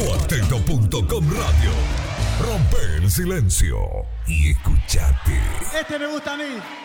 Cuarteto.com Radio. Rompe el silencio y escuchate. Este me gusta a mí.